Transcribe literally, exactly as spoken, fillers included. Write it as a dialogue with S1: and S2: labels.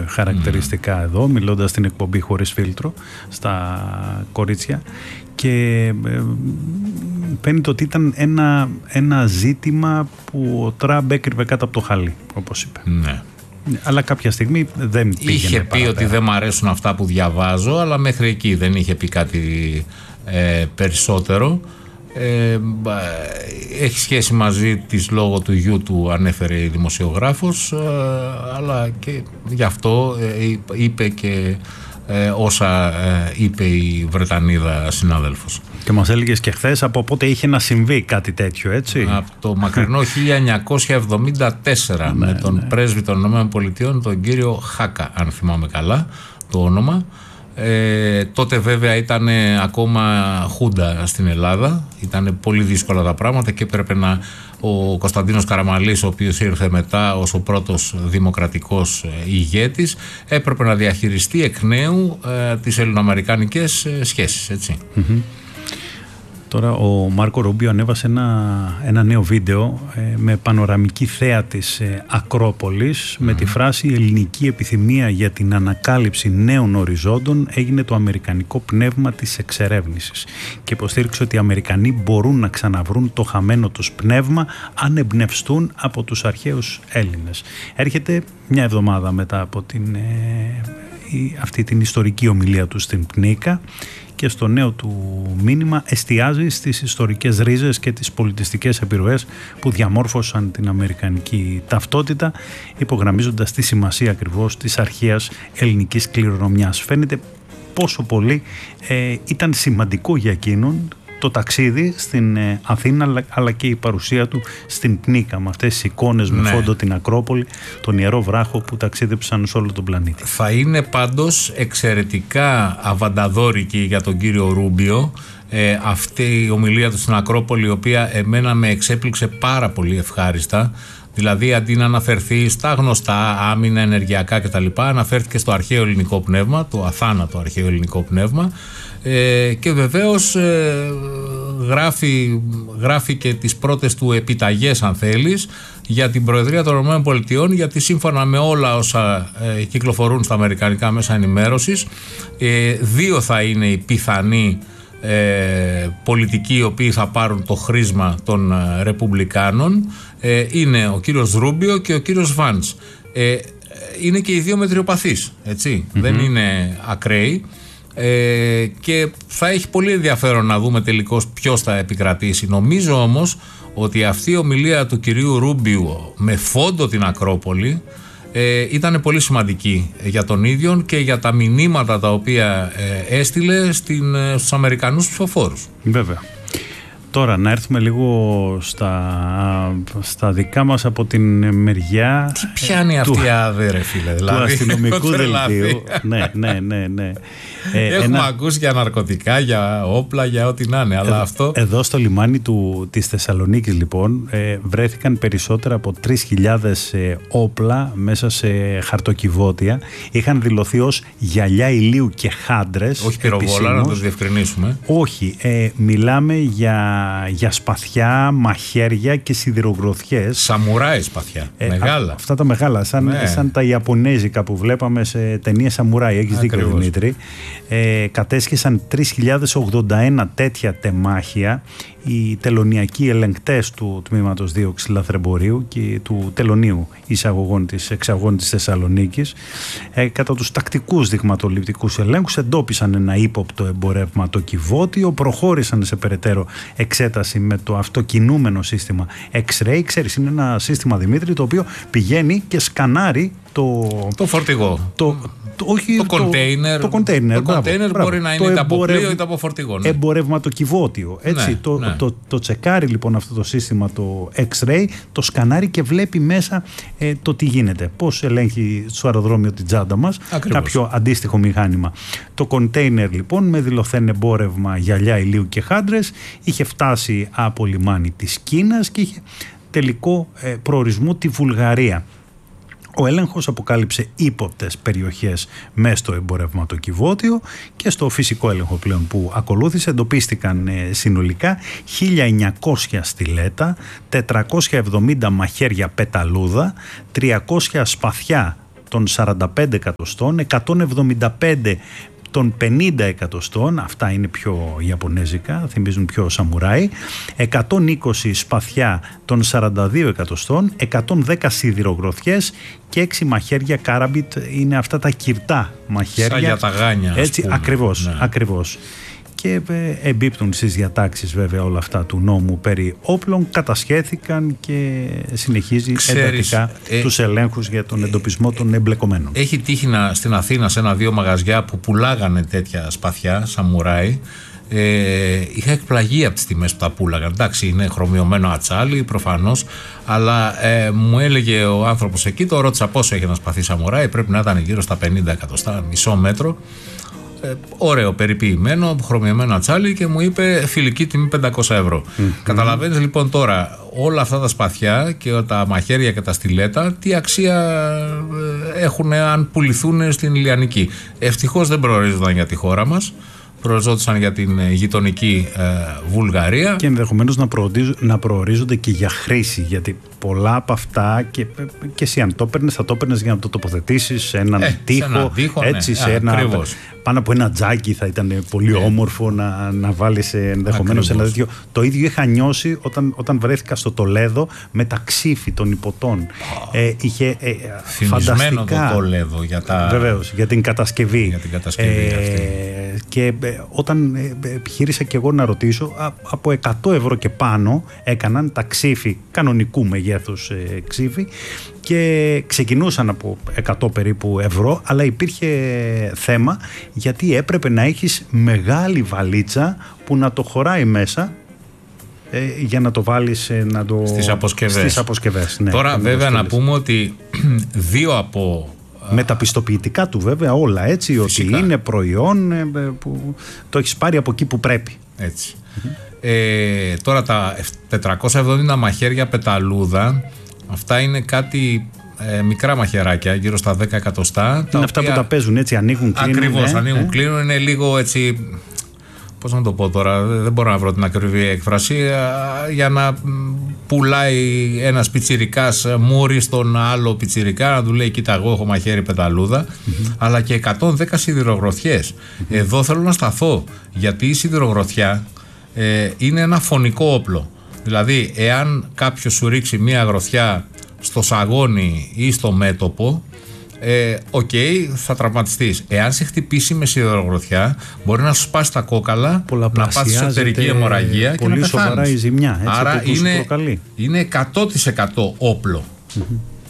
S1: χαρακτηριστικά mm. εδώ, μιλώντας στην εκπομπή Χωρίς Φίλτρο στα κορίτσια, και ε, φαίνεται ότι ήταν ένα, ένα ζήτημα που ο Τραμπ έκρυβε κάτω από το χαλί, όπως είπε.
S2: Ναι.
S1: Αλλά κάποια στιγμή δεν πήγαινε
S2: Είχε πει
S1: παραπέρα.
S2: ότι δεν μ' αρέσουν αυτά που διαβάζω, αλλά μέχρι εκεί δεν είχε πει κάτι ε, περισσότερο. Ε, έχει σχέση μαζί της λόγω του γιού του, ανέφερε η δημοσιογράφος, ε, αλλά και γι' αυτό ε, είπε και ε, όσα ε, είπε η Βρετανίδα συνάδελφος. Και
S1: μας έλεγες και χθες από πότε είχε να συμβεί κάτι τέτοιο, έτσι.
S2: Από το μακρινό χίλια εννιακόσια εβδομήντα τέσσερα με τον ναι. πρέσβη των ΗΠΑ, τον κύριο Χάκα, αν θυμάμαι καλά το όνομα. Ε, τότε βέβαια ήταν ακόμα χούντα στην Ελλάδα, ήταν πολύ δύσκολα τα πράγματα και έπρεπε να ο Κωνσταντίνος Καραμανλής, ο οποίος ήρθε μετά ως ο πρώτος δημοκρατικός ηγέτης, έπρεπε να διαχειριστεί εκ νέου ε, τις ελληνοαμερικανικές ε, σχέσεις, έτσι.
S1: Mm-hmm. Τώρα ο Μάρκο Ρούμπιο ανέβασε ένα, ένα νέο βίντεο ε, με πανοραμική θέα της ε, Ακρόπολης mm. με τη φράση «Η ελληνική επιθυμία για την ανακάλυψη νέων οριζόντων έγινε το αμερικανικό πνεύμα της εξερεύνησης», και υποστήριξε ότι οι Αμερικανοί μπορούν να ξαναβρούν το χαμένο τους πνεύμα αν εμπνευστούν από τους αρχαίους Έλληνες. Έρχεται μια εβδομάδα μετά από την, ε, η, αυτή την ιστορική ομιλία του στην Πνίκα, και στο νέο του μήνυμα εστιάζει στις ιστορικές ρίζες και τις πολιτιστικές επιρροές που διαμόρφωσαν την αμερικανική ταυτότητα, υπογραμμίζοντας τη σημασία ακριβώς της αρχαίας ελληνικής κληρονομιάς. Φαίνεται πόσο πολύ ε, ήταν σημαντικό για εκείνον το ταξίδι στην ε, Αθήνα, αλλά και η παρουσία του στην Πνίκα, με αυτές τις εικόνες, ναι. με φόντο την Ακρόπολη, τον Ιερό Βράχο που ταξίδεψαν σε όλο τον πλανήτη.
S2: Θα είναι πάντως εξαιρετικά αβανταδόρικη για τον κύριο Ρούμπιο ε, αυτή η ομιλία του στην Ακρόπολη, η οποία εμένα με εξέπληξε πάρα πολύ ευχάριστα. Δηλαδή, αντί να αναφερθεί στα γνωστά, άμυνα, ενεργειακά κτλ., αναφέρθηκε στο αρχαίο ελληνικό πνεύμα, το αθάνατο αρχαίο ελληνικό πνεύμα, ε, και βεβαίως ε, γράφει, γράφει και τις πρώτες του επιταγές, αν θέλεις, για την Προεδρία των ΗΠΑ, γιατί σύμφωνα με όλα όσα ε, κυκλοφορούν στα αμερικανικά μέσα ενημέρωσης, ε, δύο θα είναι οι πιθανοί Ε, πολιτικοί οι οποίοι θα πάρουν το χρήσμα των ε, Ρεπουμπλικάνων. ε, είναι ο κύριος Ρούμπιο και ο κύριος Βάντς. ε, είναι και οι δύο μετριοπαθείς, έτσι, mm-hmm. δεν είναι ακραίοι, ε, και θα έχει πολύ ενδιαφέρον να δούμε τελικώς ποιος θα επικρατήσει. Νομίζω όμως ότι αυτή η ομιλία του κυρίου Ρούμπιου με φόντο την Ακρόπολη Ε, ήταν πολύ σημαντική για τον ίδιο και για τα μηνύματα τα οποία ε, έστειλε στην, ε, στους Αμερικανούς ψηφοφόρους.
S1: Βέβαια. Τώρα να έρθουμε λίγο στα, στα δικά μας από την μεριά.
S2: Τι πιάνει αυτή η άδε, ρε φίλε, δηλαδή,
S1: του αστυνομικού δελτίου. ναι, ναι, ναι, ναι.
S2: Ε, Έχουμε ένα... ακούσει για ναρκωτικά, για όπλα, για ό,τι να είναι, αλλά
S1: εδώ,
S2: αυτό...
S1: Εδώ στο λιμάνι του, της Θεσσαλονίκης, λοιπόν, ε, βρέθηκαν περισσότερα από τρεις χιλιάδες ε, όπλα μέσα σε χαρτοκιβώτια. Είχαν δηλωθεί ως γυαλιά ηλίου και χάντρες.
S2: Όχι πυροβόλα, να το διευκρινίσουμε.
S1: Όχι, ε, μιλάμε για για σπαθιά, μαχαίρια και σιδηρογροθιές.
S2: Σαμουράι σπαθιά, ε, μεγάλα.
S1: Α, αυτά τα μεγάλα, σαν,
S2: ναι. σαν
S1: τα Ιαπωνέζικα που βλέπαμε σε ταινίες σαμουράι. Έχεις δίκιο, Δημήτρη. Ε, κατέσχεσαν τρεις χιλιάδες ογδόντα ένα τέτοια τεμάχια οι τελωνιακοί ελεγκτές του τμήματος δίωξης λαθρεμπορίου και του τελωνίου εισαγωγών της, εξαγωγών της Θεσσαλονίκης. Ε, κατά τους τακτικούς δειγματοληπτικούς ελέγχους εντόπισαν ένα ύποπτο εμπορευματοκιβώτιο, προχώρησαν σε περαιτέρω εξέταση με το αυτοκινούμενο σύστημα X-ray. Ξέρεις, είναι ένα σύστημα, Δημήτρη, το οποίο πηγαίνει και σκανάρει το,
S2: το φορτηγό.
S1: Το, το, όχι,
S2: το κοντέινερ. Το κοντέινερ μπορεί να είναι είτε από πλοίο είτε από φορτηγό. Ναι.
S1: Εμπορευματοκιβώτιο. Έτσι, ναι, το, ναι. Το, το, το τσεκάρει λοιπόν αυτό το σύστημα, το X-ray, το σκανάρει και βλέπει μέσα ε, το τι γίνεται. Πώς ελέγχει στο αεροδρόμιο την τσάντα μας. Ακριβώς. Κάποιο αντίστοιχο μηχάνημα. Το κοντέινερ λοιπόν με δηλωθέν εμπόρευμα γυαλιά ηλίου και χάντρες είχε φτάσει από λιμάνι της Κίνας και είχε τελικό ε, προορισμό τη Βουλγαρία. Ο έλεγχος αποκάλυψε ύποπτες περιοχές μέσα στο εμπορευματοκιβώτιο και στο φυσικό έλεγχο πλέον που ακολούθησε εντοπίστηκαν ε, συνολικά χίλια εννιακόσια στιλέτα, τετρακόσια εβδομήντα μαχαίρια πεταλούδα, τριακόσια σπαθιά των σαράντα πέντε εκατοστών, εκατόν εβδομήντα πέντε των πενήντα εκατοστών, αυτά είναι πιο ιαπωνέζικα, θυμίζουν πιο σαμουράι, εκατόν είκοσι σπαθιά των σαράντα δύο εκατοστών, εκατόν δέκα σιδηρογροθιές και έξι μαχαίρια κάραμπιτ, είναι αυτά τα κυρτά μαχαίρια.
S2: Σαν για τα γάνια,
S1: έτσι,
S2: πούμε.
S1: ακριβώς,
S2: ναι.
S1: ακριβώς. Και εμπίπτουν στις διατάξεις βέβαια όλα αυτά του νόμου περί όπλων, κατασχέθηκαν και συνεχίζει
S2: Ξέρεις,
S1: εντατικά
S2: ε,
S1: τους ελέγχους για τον εντοπισμό των εμπλεκομένων.
S2: Έχει τύχει να, στην Αθήνα σε ένα-δύο μαγαζιά που πουλάγανε τέτοια σπαθιά, σαμουράι. Ε, είχα εκπλαγεί από τις τιμές που τα πούλαγαν. Εντάξει, είναι χρωμιωμένο ατσάλι προφανώς, αλλά ε, μου έλεγε ο άνθρωπος εκεί, το ρώτησα πόσο έχει ένα σπαθί σαμουράι, πρέπει να ήταν γύρω στα πενήντα εκατοστά, μισό μέτρο. Ε, ωραίο, περιποιημένο, χρωμιωμένο ατσάλι, και μου είπε φιλική τιμή πεντακόσια ευρώ. Mm-hmm. Καταλαβαίνεις λοιπόν τώρα όλα αυτά τα σπαθιά και τα μαχαίρια και τα στιλέτα τι αξία έχουν αν πουληθούν στην Ηλιανική. Ευτυχώς δεν προορίζονταν για τη χώρα μας, προοριζόντουσαν για την γειτονική ε, Βουλγαρία.
S1: Και ενδεχομένως να, να προορίζονται και για χρήση, γιατί πολλά από αυτά και, και εσύ αν το έπαιρνες, θα το έπαιρνες για να το τοποθετήσεις σε έναν
S2: ε,
S1: τοίχο,
S2: σε έναν τοίχο,
S1: έτσι,
S2: ναι,
S1: σε
S2: α,
S1: ένα,
S2: ακριβώς.
S1: πάνω από ένα τζάκι θα ήταν πολύ ε. όμορφο να, να βάλεις ενδεχομένως ένα τέτοιο. Το ίδιο είχα νιώσει όταν, όταν βρέθηκα στο Τολέδο με τα ξύφη των υποτών. Oh. Ε, είχε ε,
S2: φανταστικά το Τολέδο για τα...
S1: Βεβαίως, για την κατασκευή.
S2: Για την κατασκευή
S1: ε,
S2: αυτή.
S1: Και ε, όταν ε, επιχείρησα και εγώ να ρωτήσω, α, από εκατό ευρώ και πάνω έκαναν τα ξύφη, κανονικού μεγέθους ε, ξύφη, και ξεκινούσαν από εκατό περίπου ευρώ, αλλά υπήρχε θέμα γιατί έπρεπε να έχεις μεγάλη βαλίτσα που να το χωράει μέσα ε, για να το βάλεις ε, να το...
S2: στις αποσκευές.
S1: Στις αποσκευές, ναι.
S2: Τώρα βέβαια να πούμε ότι δύο από...
S1: Με τα πιστοποιητικά του βέβαια όλα, έτσι, φυσικά, ότι είναι προϊόν ε, που το έχεις πάρει από εκεί που πρέπει.
S2: Έτσι. Mm-hmm. Ε, τώρα τα τετρακόσια εβδομήντα μαχαίρια πεταλούδα, αυτά είναι κάτι ε, μικρά μαχαιράκια, γύρω στα δέκα εκατοστά.
S1: Είναι
S2: τα
S1: αυτά
S2: οποία...
S1: που τα παίζουν έτσι, ανοίγουν, κλείνουν.
S2: Ακριβώς,
S1: ε,
S2: ανοίγουν,
S1: ε.
S2: κλείνουν, είναι λίγο έτσι... Πώς να το πω τώρα, δεν μπορώ να βρω την ακριβή έκφραση, για να πουλάει ένας πιτσιρικάς μούρι στον άλλο πιτσιρικά, να του λέει κοίτα εγώ έχω μαχαίρι πεταλούδα, mm-hmm. αλλά και εκατόν δέκα σιδηρογροθιές. Mm-hmm. Εδώ θέλω να σταθώ, γιατί η σιδηρογροθιά ε, είναι ένα φωνικό όπλο. Δηλαδή εάν κάποιος σου ρίξει μία γροθιά στο σαγόνι ή στο μέτωπο, Ε, Οκ, okay, θα τραυματιστείς. Εάν σε χτυπήσει με σιδηρογροθιά, μπορεί να σου σπάσει τα κόκαλα, να πάθεις εσωτερική αιμορραγία και να πεθάνεις.
S1: Πολύ σοβαρά η ζημιά. Έτσι,
S2: άρα
S1: είναι,
S2: είναι εκατό τοις εκατό όπλο. Mm-hmm.